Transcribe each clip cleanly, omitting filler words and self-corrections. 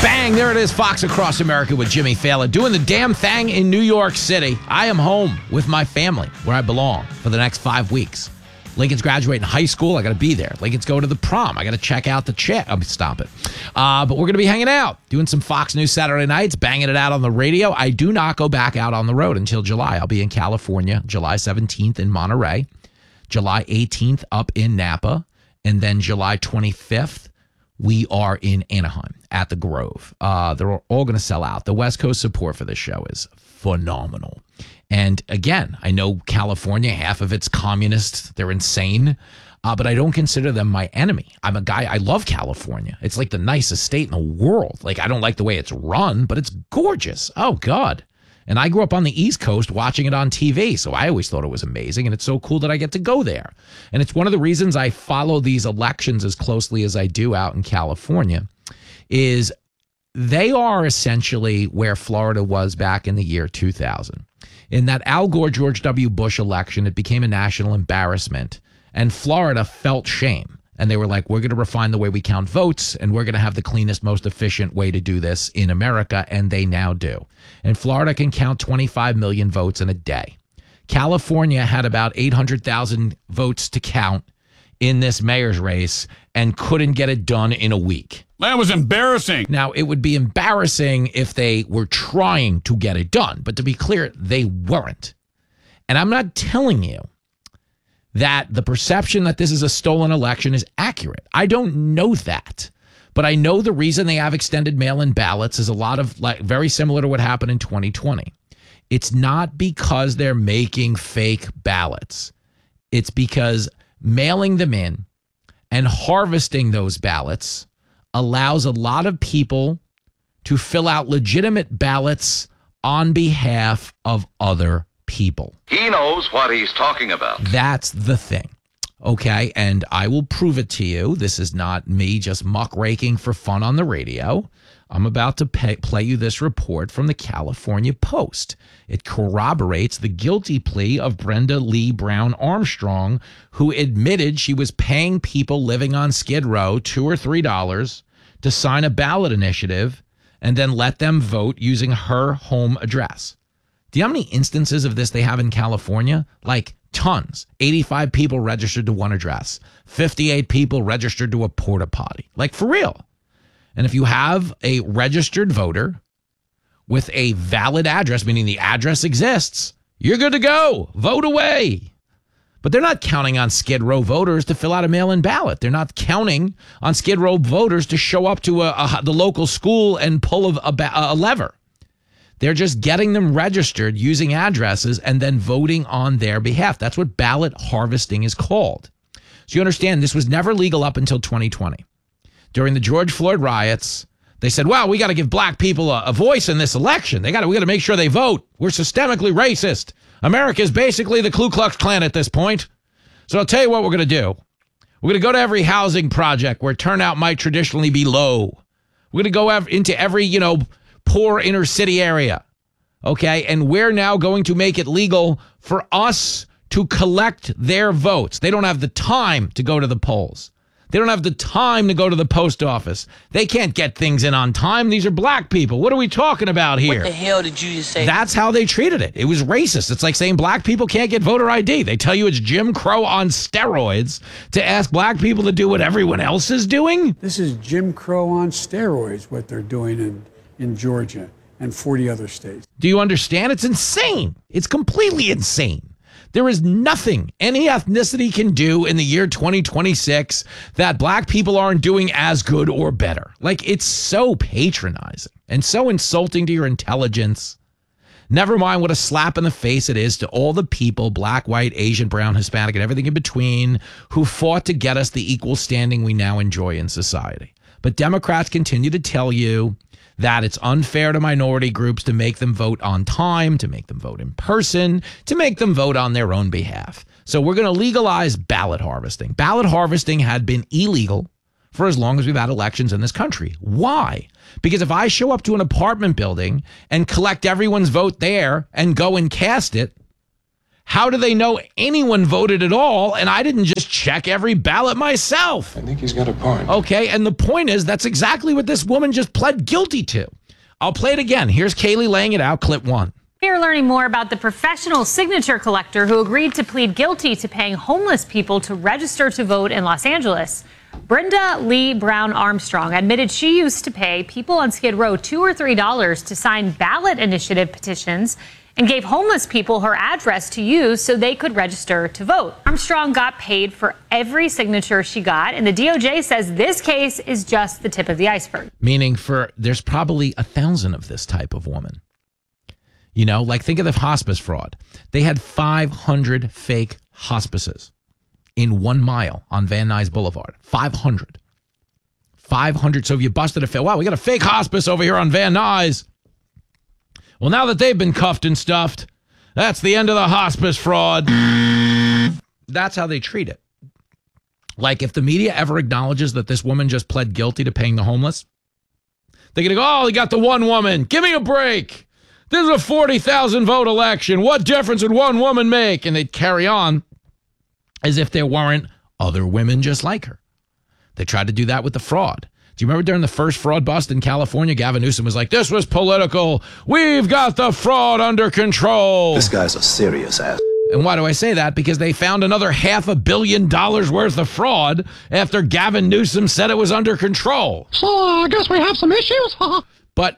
Bang, there it is, Fox Across America with Jimmy Fallon, doing the damn thing in New York City. I am home with my family, where I belong, for the next 5 weeks. Lincoln's graduating high school. I got to be there. Lincoln's going to the prom. I got to check out the chick. Stop it. But we're going to be hanging out, doing some Fox News Saturday nights, banging it out on the radio. I do not go back out on the road until July. I'll be in California, July 17th in Monterey, July 18th up in Napa, and then July 25th, we are in Anaheim at the Grove. They're all going to sell out. The West Coast support for this show is phenomenal. And again, I know California, half of it's communists. They're insane. But I don't consider them my enemy. I'm a guy, I love California. It's like the nicest state in the world. Like, I don't like the way it's run, but it's gorgeous. Oh, God. And I grew up on the East Coast watching it on TV, so I always thought it was amazing, and it's so cool that I get to go there. And it's one of the reasons I follow these elections as closely as I do out in California, is they are essentially where Florida was back in the year 2000. In that Al Gore, George W. Bush election, it became a national embarrassment, and Florida felt shame. And they were like, we're going to refine the way we count votes, and we're going to have the cleanest, most efficient way to do this in America, and they now do. And Florida can count 25 million votes in a day. California had about 800,000 votes to count in this mayor's race and couldn't get it done in a week. That was embarrassing. Now, it would be embarrassing if they were trying to get it done, but to be clear, they weren't. And I'm not telling you that the perception that this is a stolen election is accurate. I don't know that. But I know the reason they have extended mail-in ballots is a lot of, like, very similar to what happened in 2020. It's not because they're making fake ballots. It's because mailing them in and harvesting those ballots allows a lot of people to fill out legitimate ballots on behalf of other people. He knows what he's talking about. That's the thing. Okay, and I will prove it to you. This is not me just muckraking for fun on the radio. I'm about to play you this report from the California Post. It corroborates the guilty plea of Brenda Lee Brown Armstrong, who admitted she was paying people living on Skid Row $2 or $3 to sign a ballot initiative and then let them vote using her home address. Do you know how many instances of this they have in California? Like, tons. 85 people registered to one address. 58 people registered to a porta potty. Like, for real. And if you have a registered voter with a valid address, meaning the address exists, you're good to go. Vote away. But they're not counting on Skid Row voters to fill out a mail-in ballot. They're not counting on Skid Row voters to show up to the local school and pull a lever. They're just getting them registered using addresses and then voting on their behalf. That's what ballot harvesting is called. So you understand, this was never legal up until 2020. During the George Floyd riots, they said, well, we got to give black people a voice in this election. We got to make sure they vote. We're systemically racist. America is basically the Ku Klux Klan at this point. So I'll tell you what we're going to do. We're going to go to every housing project where turnout might traditionally be low. We're going to go into every, poor inner city area. Okay. And we're now going to make it legal for us to collect their votes. They don't have the time to go to the polls. They don't have the time to go to the post office. They can't get things in on time. These are black people. What are we talking about here? What the hell did you just say? That's how they treated it. It was racist. It's like saying black people can't get voter ID. They tell you it's Jim Crow on steroids to ask black people to do what everyone else is doing. This is Jim Crow on steroids, what they're doing in Georgia and 40 other states. Do you understand? It's insane. It's completely insane. There is nothing any ethnicity can do in the year 2026 that black people aren't doing as good or better. Like, it's so patronizing and so insulting to your intelligence. Never mind what a slap in the face it is to all the people, black, white, Asian, brown, Hispanic, and everything in between, who fought to get us the equal standing we now enjoy in society. But Democrats continue to tell you that it's unfair to minority groups to make them vote on time, to make them vote in person, to make them vote on their own behalf. So we're going to legalize ballot harvesting. Ballot harvesting had been illegal for as long as we've had elections in this country. Why? Because if I show up to an apartment building and collect everyone's vote there and go and cast it, How do they know anyone voted at all? And I didn't just check every ballot myself. I think he's got a point. Okay, and the point is that's exactly what this woman just pled guilty to. I'll play it again. Here's Kaylee laying it out, clip 1. We're learning more about the professional signature collector who agreed to plead guilty to paying homeless people to register to vote in Los Angeles. Brenda Lee Brown Armstrong admitted she used to pay people on Skid Row $2 or $3 to sign ballot initiative petitions and gave homeless people her address to use so they could register to vote. Armstrong got paid for every signature she got, and the DOJ says this case is just the tip of the iceberg. Meaning there's probably 1,000 of this type of woman. You know, like think of the hospice fraud. They had 500 fake hospices in 1 mile on Van Nuys Boulevard. 500. 500. So if you busted a fake, wow, we got a fake hospice over here on Van Nuys. Well, now that they've been cuffed and stuffed, that's the end of the hospice fraud. That's how they treat it. Like if the media ever acknowledges that this woman just pled guilty to paying the homeless, they're going to go, oh, they got the one woman. Give me a break. This is a 40,000 vote election. What difference would one woman make? And they'd carry on as if there weren't other women just like her. They tried to do that with the fraud. Do you remember during the first fraud bust in California, Gavin Newsom was like, this was political. We've got the fraud under control. This guy's a serious ass. And why do I say that? Because they found another $500 million worth of fraud after Gavin Newsom said it was under control. So I guess we have some issues. But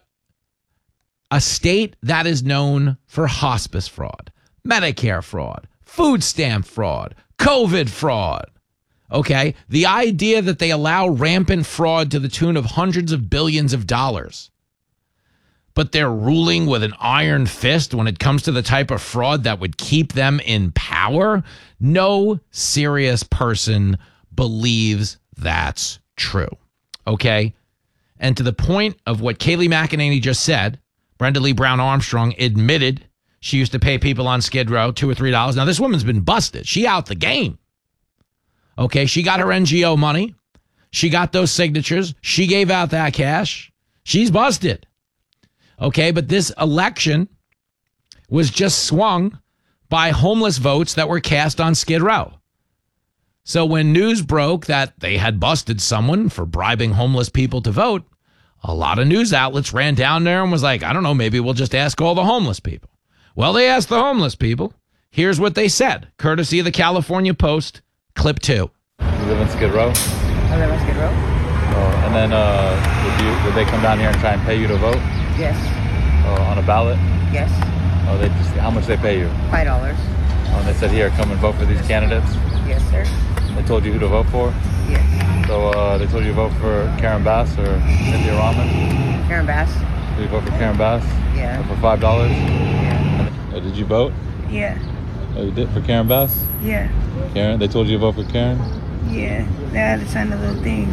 a state that is known for hospice fraud, Medicare fraud, food stamp fraud, COVID fraud. Okay, the idea that they allow rampant fraud to the tune of hundreds of billions of dollars, but they're ruling with an iron fist when it comes to the type of fraud that would keep them in power, no serious person believes that's true. Okay, and to the point of what Kaylee McEnany just said, Brenda Lee Brown Armstrong admitted she used to pay people on Skid Row $2 or $3. Now, this woman's been busted. She out the game. Okay, she got her NGO money. She got those signatures. She gave out that cash. She's busted. Okay, but this election was just swung by homeless votes that were cast on Skid Row. So when news broke that they had busted someone for bribing homeless people to vote, a lot of news outlets ran down there and was like, I don't know, maybe we'll just ask all the homeless people. Well, they asked the homeless people. Here's what they said, courtesy of the California Post, clip 2. You live in Skid Row? I live in Skid Row. Oh, and then would they come down here and try and pay you to vote? Yes. On a ballot? Yes. Oh, how much they pay you? $5. Oh, and they said, here, come and vote for these candidates? Yes, sir. They told you who to vote for? Yes. So they told you to vote for Karen Bass or Cynthia Rahman? Karen Bass. Did you vote for Karen Bass? Yeah. For $5? Yeah. Did you vote? Yeah. Oh, you did for Karen Bass? Yeah. Karen? They told you to vote for Karen? Yeah. They had to sign a little thing.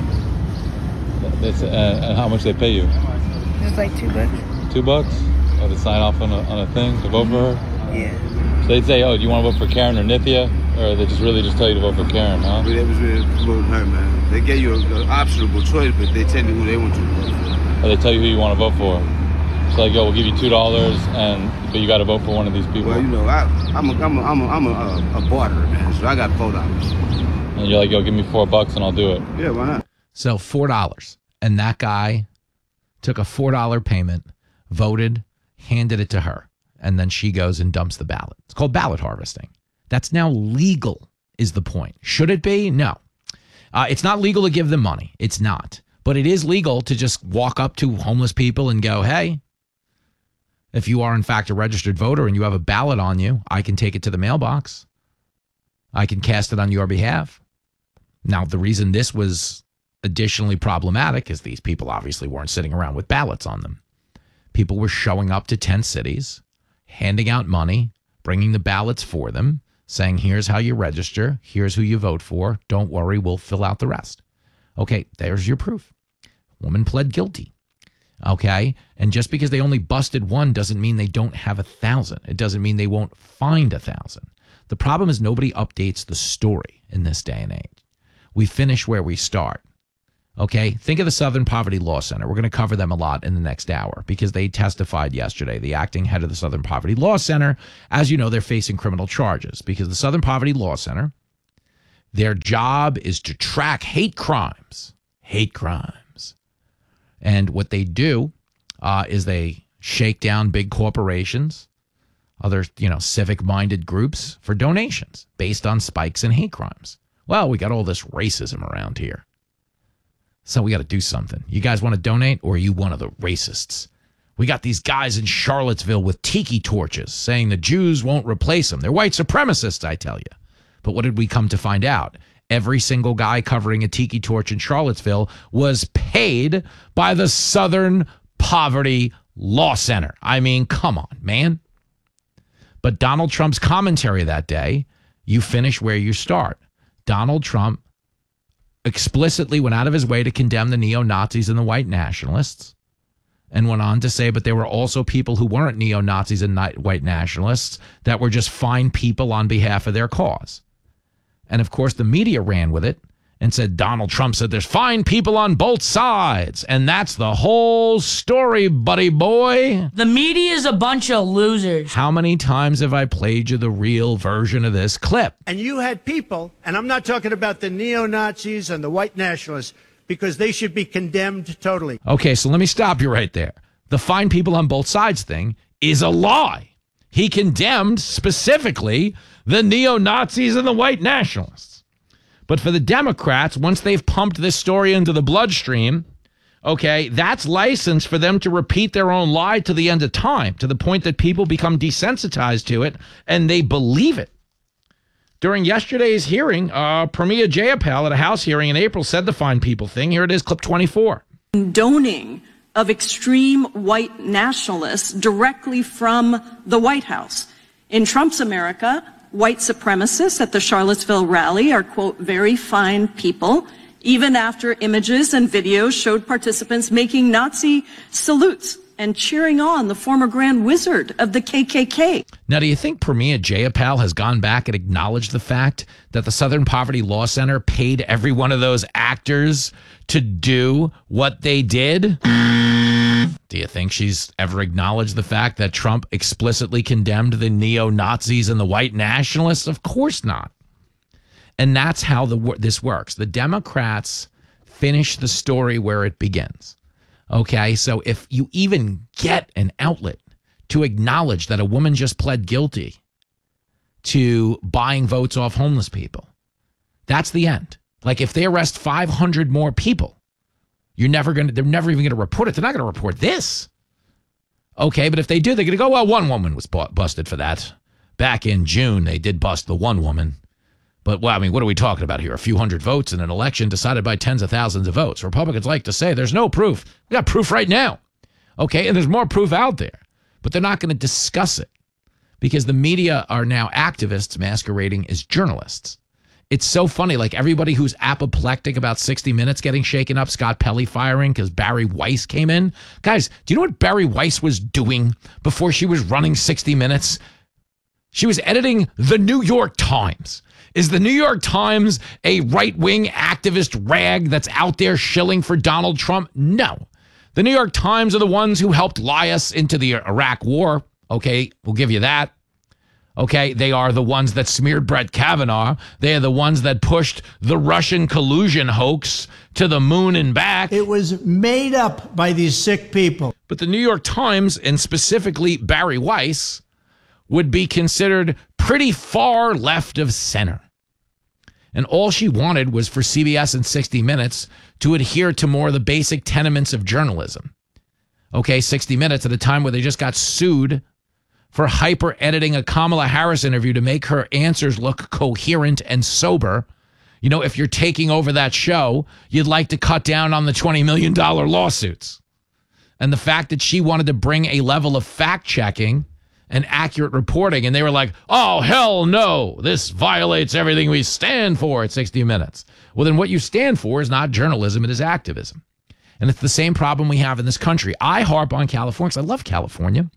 And how much they pay you? It was like $2. $2? Oh, to sign off on a thing to vote for her? Yeah. So they'd say, oh, do you want to vote for Karen or Nithya? Or they just really just tell you to vote for Karen, huh? It was really voting her, man. They gave you an optionable choice, but they tell you who they want you to vote for. Or they tell you who you want to vote for. So like, yo, we'll give you $2, but you got to vote for one of these people. Well, you know, I'm a barterer, man. So I got $4. And you're like, yo, give me $4 and I'll do it. Yeah, why not? So $4. And that guy took a $4 payment, voted, handed it to her, and then she goes and dumps the ballot. It's called ballot harvesting. That's now legal, is the point. Should it be? No. It's not legal to give them money. It's not. But it is legal to just walk up to homeless people and go, hey, if you are in fact a registered voter and you have a ballot on you, I can take it to the mailbox. I can cast it on your behalf. Now, the reason this was additionally problematic is these people obviously weren't sitting around with ballots on them. People were showing up to 10 cities, handing out money, bringing the ballots for them, saying, here's how you register, here's who you vote for, don't worry, we'll fill out the rest. Okay, there's your proof. Woman pled guilty. Okay, and just because they only busted one doesn't mean they don't have 1,000. It doesn't mean they won't find 1,000. The problem is nobody updates the story in this day and age. We finish where we start. Okay, think of the Southern Poverty Law Center. We're going to cover them a lot in the next hour because they testified yesterday. The acting head of the Southern Poverty Law Center, as you know, they're facing criminal charges because the Southern Poverty Law Center, their job is to track hate crimes. Hate crimes. And what they do is they shake down big corporations, other, civic-minded groups for donations based on spikes in hate crimes. Well, we got all this racism around here. So we got to do something. You guys want to donate, or are you one of the racists? We got these guys in Charlottesville with tiki torches saying the Jews won't replace them. They're white supremacists, I tell you. But what did we come to find out? Every single guy covering a tiki torch in Charlottesville was paid by the Southern Poverty Law Center. I mean, come on, man. But Donald Trump's commentary that day, you finish where you start. Donald Trump explicitly went out of his way to condemn the neo-Nazis and the white nationalists and went on to say, but there were also people who weren't neo-Nazis and white nationalists that were just fine people on behalf of their cause. And, of course, the media ran with it and said Donald Trump said there's fine people on both sides. And that's the whole story, buddy boy. The media is a bunch of losers. How many times have I played you the real version of this clip? And you had people, and I'm not talking about the neo-Nazis and the white nationalists, because they should be condemned totally. Okay, so let me stop you right there. The fine people on both sides thing is a lie. He condemned specifically the neo-Nazis and the white nationalists. But for the Democrats, once they've pumped this story into the bloodstream, okay, that's license for them to repeat their own lie to the end of time, to the point that people become desensitized to it and they believe it. During yesterday's hearing, Pramila Jayapal at a House hearing in April said the fine people thing. Here it is, clip 24. Condoning of extreme white nationalists directly from the White House. In Trump's America, white supremacists at the Charlottesville rally are, quote, very fine people, even after images and videos showed participants making Nazi salutes and cheering on the former Grand Wizard of the KKK. Now, do you think Pramila Jayapal has gone back and acknowledged the fact that the Southern Poverty Law Center paid every one of those actors to do what they did? Do you think she's ever acknowledged the fact that Trump explicitly condemned the neo-Nazis and the white nationalists? Of course not. And that's how this works. The Democrats finish the story where it begins. Okay, so if you even get an outlet to acknowledge that a woman just pled guilty to buying votes off homeless people, that's the end. Like if they arrest 500 more people, they're never even going to report it. They're not going to report this. Okay, but if they do, they're going to go, well, one woman was busted for that. Back in June, they did bust the one woman. But, well, I mean, what are we talking about here? A few hundred votes in an election decided by tens of thousands of votes. Republicans like to say there's no proof. We got proof right now. Okay, and there's more proof out there. But they're not going to discuss it because the media are now activists masquerading as journalists. It's so funny, like everybody who's apoplectic about 60 Minutes getting shaken up, Scott Pelley firing because Barry Weiss came in. Guys, do you know what Barry Weiss was doing before she was running 60 Minutes? She was editing the New York Times. Is the New York Times a right-wing activist rag that's out there shilling for Donald Trump? No. The New York Times are the ones who helped lie us into the Iraq war. Okay, we'll give you that. Okay, they are the ones that smeared Brett Kavanaugh. They are the ones that pushed the Russian collusion hoax to the moon and back. It was made up by these sick people. But the New York Times, and specifically Barry Weiss, would be considered pretty far left of center. And all she wanted was for CBS and 60 Minutes to adhere to more of the basic tenements of journalism. Okay, 60 Minutes at a time where they just got sued for hyper-editing a Kamala Harris interview to make her answers look coherent and sober. You know, if you're taking over that show, you'd like to cut down on the $20 million lawsuits. And the fact that she wanted to bring a level of fact-checking and accurate reporting, and they were like, oh, hell no, this violates everything we stand for at 60 Minutes. Well, then what you stand for is not journalism, it is activism. And it's the same problem we have in this country. I harp on California because I love California.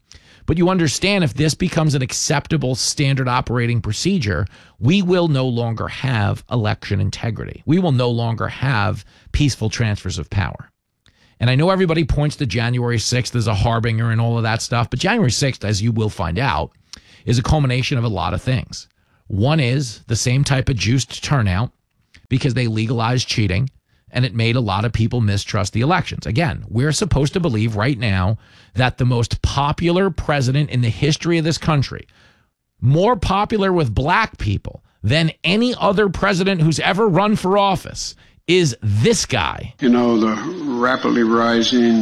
But you understand, if this becomes an acceptable standard operating procedure, we will no longer have election integrity. We will no longer have peaceful transfers of power. And I know everybody points to January 6th as a harbinger and all of that stuff, but January 6th, as you will find out, is a culmination of a lot of things. One is the same type of juiced turnout because they legalized cheating, and it made a lot of people mistrust the elections. Again, we're supposed to believe right now that the most popular president in the history of this country, more popular with black people than any other president who's ever run for office, is this guy. You know, the rapidly rising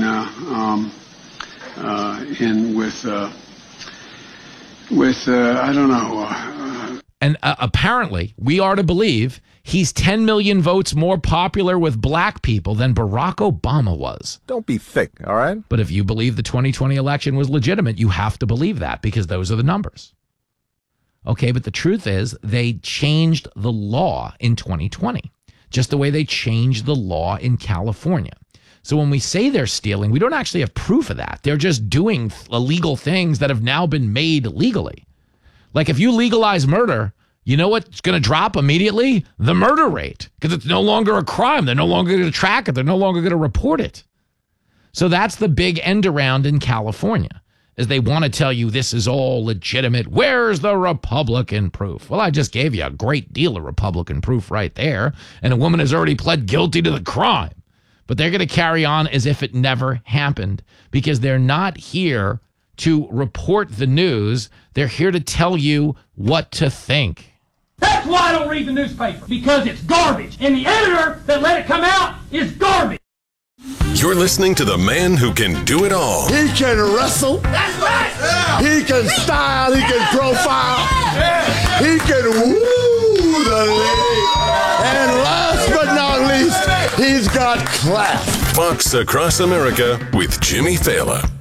I don't know. And apparently, we are to believe he's 10 million votes more popular with black people than Barack Obama was. Don't be thick, all right? But if you believe the 2020 election was legitimate, you have to believe that because those are the numbers. Okay, but the truth is they changed the law in 2020, just the way they changed the law in California. So when we say they're stealing, we don't actually have proof of that. They're just doing illegal things that have now been made legally. Like if you legalize murder, you know what's going to drop immediately? The murder rate, because it's no longer a crime. They're no longer going to track it. They're no longer going to report it. So that's the big end around in California, is they want to tell you this is all legitimate. Where's the Republican proof? Well, I just gave you a great deal of Republican proof right there, and a woman has already pled guilty to the crime. But they're going to carry on as if it never happened because they're not here to report the news. They're here to tell you what to think. That's why I don't read the newspaper, because it's garbage. And the editor that let it come out is garbage. You're listening to the man who can do it all. He can wrestle. That's right. He can style. He can profile. He can woo the lady. And last but not least, he's got class. Fox Across America with Jimmy Fallon.